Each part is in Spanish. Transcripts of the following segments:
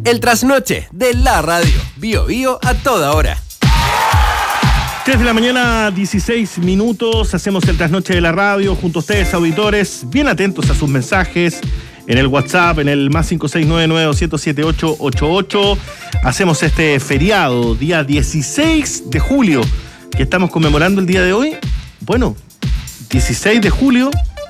El trasnoche de la radio. Bio Bio a toda hora. 3 de la mañana, 16 minutos. Hacemos el trasnoche de la radio junto a ustedes, auditores. Bien atentos a sus mensajes en el WhatsApp, en el más 569-900-78888. Hacemos este feriado, día 16 de julio, que estamos conmemorando el día de hoy. Bueno, 16 de julio.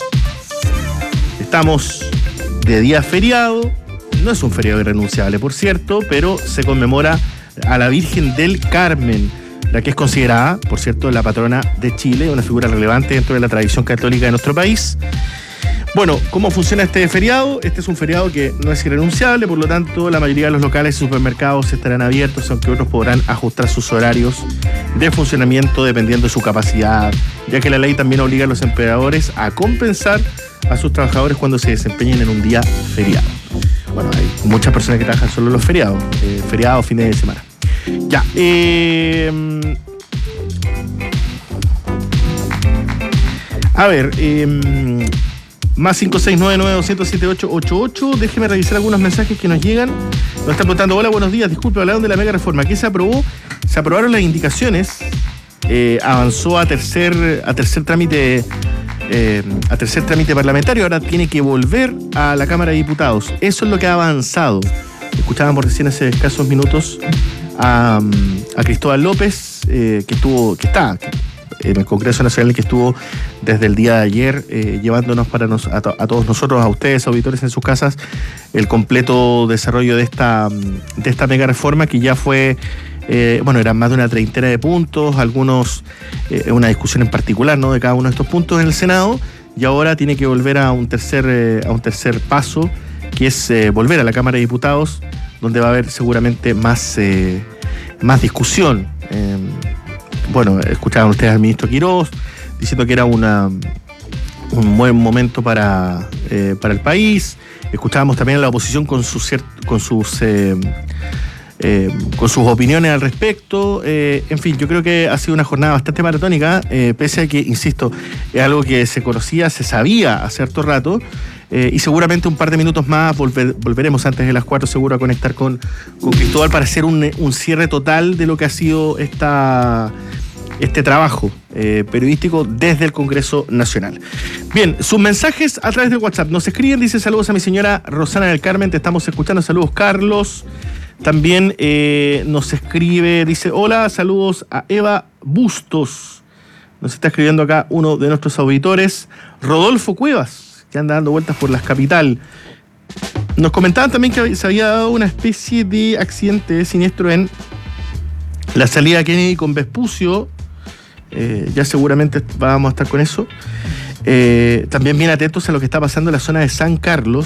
Estamos de día feriado. No es un feriado irrenunciable, por cierto, pero se conmemora a la Virgen del Carmen, la que es considerada, por cierto, la patrona de Chile, una figura relevante dentro de la tradición católica de nuestro país. Bueno, ¿cómo funciona este feriado? Este es un feriado que no es irrenunciable, por lo tanto, la mayoría de los locales y supermercados estarán abiertos, aunque otros podrán ajustar sus horarios de funcionamiento dependiendo de su capacidad, ya que la ley también obliga a los empleadores a compensar a sus trabajadores cuando se desempeñen en un día feriado. Bueno, hay muchas personas que trabajan solo los feriados, feriados, fines de semana. Ya, a ver, más 569-900-78888. Déjeme revisar algunos mensajes que nos llegan. Nos están preguntando: hola, buenos días, disculpe, hablaron de la mega reforma. ¿Qué se aprobó? Se aprobaron las indicaciones, avanzó a tercer trámite parlamentario. Ahora tiene que volver a la Cámara de Diputados. Eso es lo que ha avanzado. Escuchábamos recién hace escasos minutos a Cristóbal López, que está en el Congreso Nacional, que estuvo desde el día de ayer llevándonos a todos nosotros, a ustedes, auditores en sus casas, el completo desarrollo de esta mega reforma, que ya fue, eran más de una treintena de puntos, una discusión en particular, ¿no?, de cada uno de estos puntos en el Senado, y ahora tiene que volver a un tercer paso, que es volver a la Cámara de Diputados, donde va a haber seguramente más discusión. Escuchaban ustedes al ministro Quirós diciendo que era un buen momento para el país. Escuchábamos también a la oposición con sus opiniones al respecto. En fin, yo creo que ha sido una jornada bastante maratónica, pese a que, insisto, es algo que se conocía, se sabía hace harto rato. Y seguramente un par de minutos más volveremos antes de las 4 seguro a conectar con Cristóbal para hacer un cierre total de lo que ha sido este trabajo periodístico desde el Congreso Nacional. Bien, sus mensajes a través de WhatsApp. Nos escriben, dice: saludos a mi señora Rosana del Carmen, te estamos escuchando. Saludos, Carlos. También nos escribe, dice: hola, saludos a Eva Bustos. Nos está escribiendo acá uno de nuestros auditores, Rodolfo Cuevas, que anda dando vueltas por la capital. Nos comentaban también que se había dado una especie de accidente siniestro en la salida de Kennedy con Vespucio. Ya seguramente vamos a estar con eso. También bien atentos a lo que está pasando en la zona de San Carlos.